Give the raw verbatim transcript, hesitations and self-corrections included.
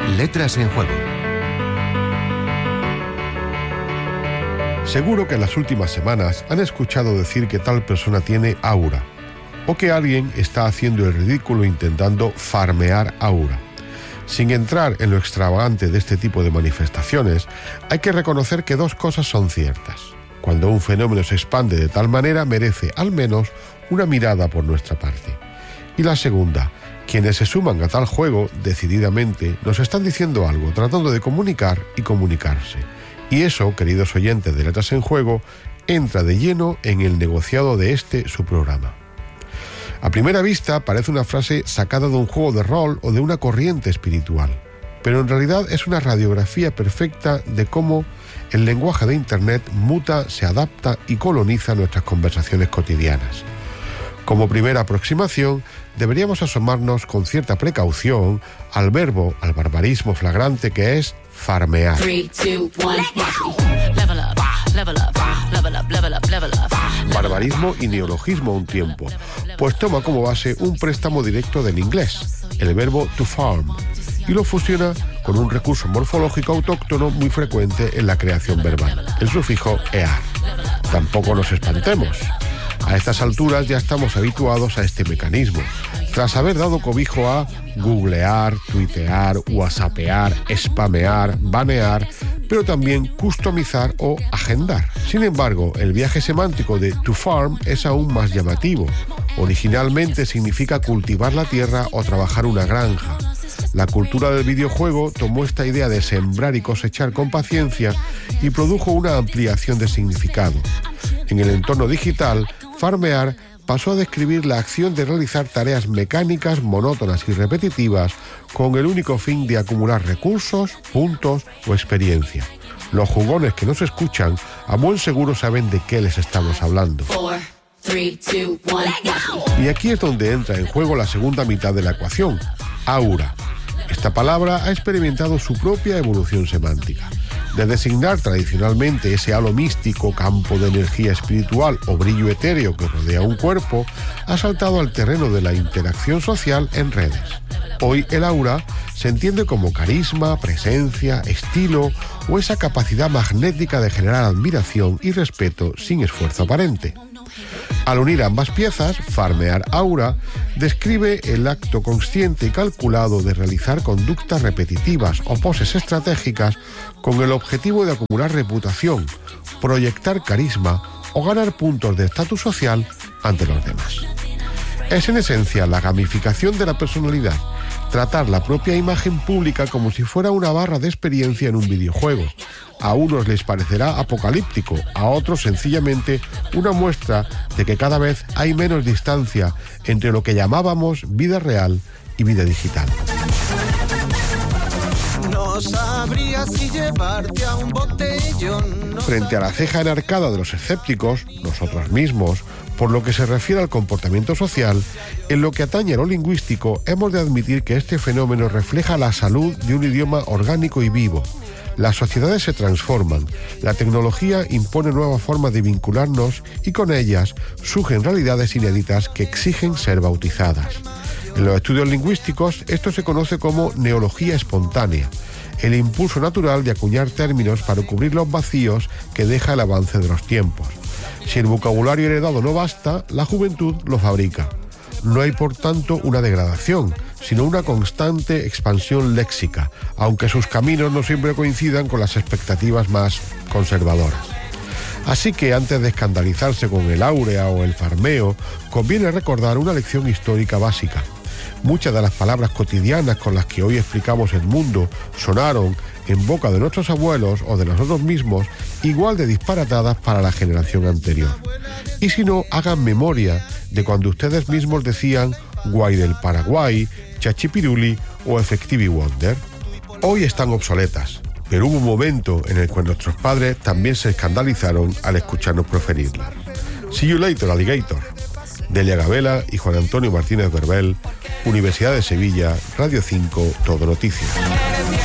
Letras en Juego. Seguro que en las últimas semanas han escuchado decir que tal persona tiene aura, o que alguien está haciendo el ridículo intentando farmear aura. Sin entrar en lo extravagante de este tipo de manifestaciones, hay que reconocer que dos cosas son ciertas. Cuando un fenómeno se expande de tal manera, merece al menos una mirada por nuestra parte. Y la segunda, quienes se suman a tal juego decididamente nos están diciendo algo, tratando de comunicar y comunicarse. Y eso, queridos oyentes de Letras en Juego, entra de lleno en el negociado de este su programa. A primera vista parece una frase sacada de un juego de rol o de una corriente espiritual, pero en realidad es una radiografía perfecta de cómo el lenguaje de Internet muta, se adapta y coloniza nuestras conversaciones cotidianas. Como primera aproximación, deberíamos asomarnos con cierta precaución al verbo, al barbarismo flagrante que es farmear. Barbarismo y neologismo a un tiempo, pues toma como base un préstamo directo del inglés, el verbo to farm, y lo fusiona con un recurso morfológico autóctono muy frecuente en la creación verbal, el sufijo ear. Tampoco nos espantemos. A estas alturas ya estamos habituados a este mecanismo, tras haber dado cobijo a googlear, tuitear, whatsappear, spamear, banear, pero también customizar o agendar. Sin embargo, el viaje semántico de to farm es aún más llamativo. Originalmente significa cultivar la tierra o trabajar una granja. La cultura del videojuego tomó esta idea de sembrar y cosechar con paciencia y produjo una ampliación de significado. En el entorno digital, farmear pasó a describir la acción de realizar tareas mecánicas, monótonas y repetitivas con el único fin de acumular recursos, puntos o experiencia. Los jugones que nos escuchan a buen seguro saben de qué les estamos hablando. Four, three, two, one, y aquí es donde entra en juego la segunda mitad de la ecuación, aura. Esta palabra ha experimentado su propia evolución semántica. De designar tradicionalmente ese halo místico, campo de energía espiritual o brillo etéreo que rodea un cuerpo, ha saltado al terreno de la interacción social en redes. Hoy el aura se entiende como carisma, presencia, estilo o esa capacidad magnética de generar admiración y respeto sin esfuerzo aparente. Al unir ambas piezas, farmear aura describe el acto consciente y calculado de realizar conductas repetitivas o poses estratégicas con el objetivo de acumular reputación, proyectar carisma o ganar puntos de estatus social ante los demás. Es en esencia la gamificación de la personalidad, tratar la propia imagen pública como si fuera una barra de experiencia en un videojuego. A unos les parecerá apocalíptico, a otros sencillamente una muestra de que cada vez hay menos distancia entre lo que llamábamos vida real y vida digital. No sabría si llevarte a un botellón. Frente a la ceja enarcada de los escépticos, nosotros mismos, por lo que se refiere al comportamiento social, en lo que atañe a lo lingüístico, hemos de admitir que este fenómeno refleja la salud de un idioma orgánico y vivo. Las sociedades se transforman, la tecnología impone nuevas formas de vincularnos y con ellas surgen realidades inéditas que exigen ser bautizadas. En los estudios lingüísticos esto se conoce como neología espontánea, el impulso natural de acuñar términos para cubrir los vacíos que deja el avance de los tiempos. Si el vocabulario heredado no basta, la juventud lo fabrica. No hay, por tanto, una degradación, sino una constante expansión léxica, aunque sus caminos no siempre coincidan con las expectativas más conservadoras. Así que antes de escandalizarse con el áurea o el farmeo, conviene recordar una lección histórica básica. Muchas de las palabras cotidianas con las que hoy explicamos el mundo sonaron en boca de nuestros abuelos o de nosotros mismos igual de disparatadas para la generación anterior. Y si no, hagan memoria de cuando ustedes mismos decían guay del Paraguay, chachipiruli o effective wonder. Hoy están obsoletas, pero hubo un momento en el que nuestros padres también se escandalizaron al escucharnos proferirlas. See you later, alligator. Delia Gabela y Juan Antonio Martínez Berbel, Universidad de Sevilla, Radio cinco, Todo Noticias.